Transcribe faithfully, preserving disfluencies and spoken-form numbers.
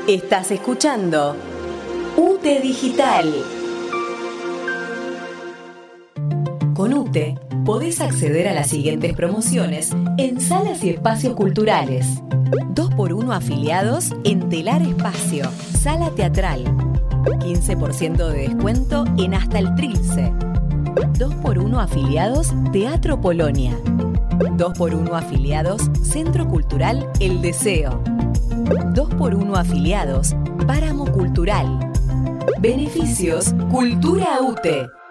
Estás escuchando UTE Digital. Con UTE podés acceder a las siguientes promociones en salas y espacios culturales. dos por uno afiliados en Telar Espacio, Sala Teatral. quince por ciento de descuento en Hasta el Trilce. dos por uno afiliados Teatro Polonia. dos por uno afiliados Centro Cultural El Deseo. dos por uno afiliados Páramo Cultural. Beneficios Cultura UTE.